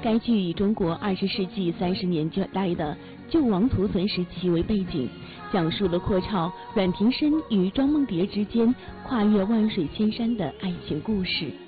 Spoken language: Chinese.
该剧以中国20世纪30年代的救王屠坟时期为背景，讲述了阔绰阮廷琛与庄梦蝶之间跨越万水千山的爱情故事。